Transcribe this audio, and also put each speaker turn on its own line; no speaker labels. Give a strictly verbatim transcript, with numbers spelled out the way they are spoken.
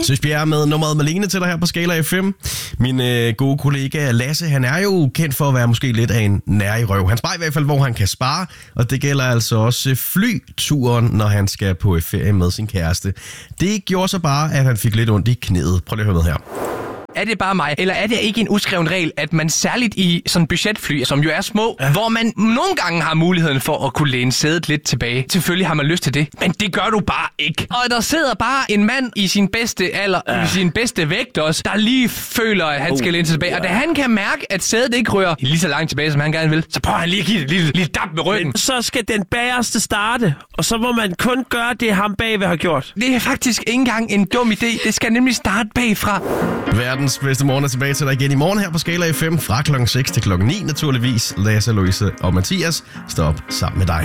Søsbjerg med nummeret Malene til dig her på Skala F M. Min øh, gode kollega Lasse, han er jo kendt for at være måske lidt af en nærrøv. Han sparer i hvert fald, hvor han kan spare, og det gælder altså også flyturen, når han skal på ferie med sin kæreste. Det gjorde så bare, at han fik lidt ondt i knæet. Prøv lige at høre med her.
Er det bare mig, eller er det ikke en uskreven regel, at man særligt i sådan budgetfly, som jo er små, ja. hvor man nogle gange har muligheden for at kunne læne sædet lidt tilbage. Selvfølgelig har man lyst til det, men det gør du bare ikke. Og der sidder bare en mand i sin bedste alder, ja. i sin bedste vægt også, der lige føler, at han skal uh, læne sig tilbage. Ja. Og da han kan mærke, at sædet ikke rører lige så langt tilbage, som han gerne vil, så prøver han lige at give det lille, lille dab med ryggen.
Men så skal den bagerste starte, og så må man kun gøre det, ham bagved har gjort.
Det er faktisk ikke engang en dum idé. Det skal nemlig starte bagfra.
Verdens bedste morgen er tilbage til dig igen i morgen her på Skala F M fra klokken seks til klokken ni naturligvis. Lasse, Louise og Mathias står op sammen med dig.